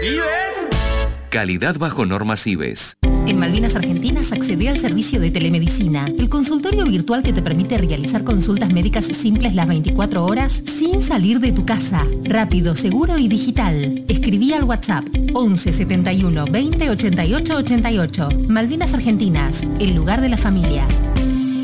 Calidad bajo normas IBES. En Malvinas Argentinas accedí al servicio de telemedicina, el consultorio virtual que te permite realizar consultas médicas simples las 24 horas sin salir de tu casa. Rápido, seguro y digital. Escribí al WhatsApp 11 71 20 88 88. Malvinas Argentinas, el lugar de la familia.